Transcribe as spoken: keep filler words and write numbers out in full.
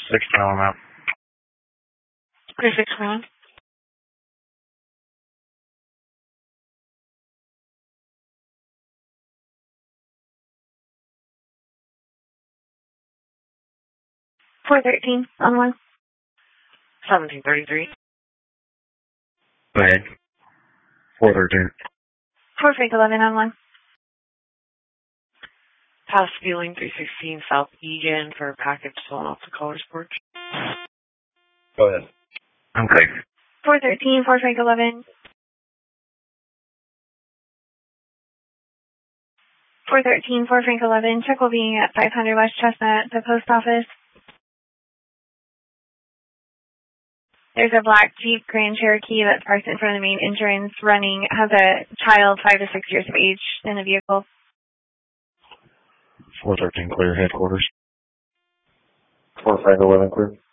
Six mile map. Clear six one. Four thirteen on one. Seventeen thirty three. Go ahead. Four thirteen. Four Frank eleven on one. Pass Feeling three sixteen South Egan for a package stolen off the college porch. Go ahead. I'm clear. Four thirteen, four Frank eleven. Four thirteen, four Frank eleven. Check will be at five hundred West Chestnut, the post office. There's a black Jeep Grand Cherokee that's parked in front of the main entrance, running, has a child five to six years of age in the vehicle. Four thirteen clear headquarters. Four Frank eleven clear.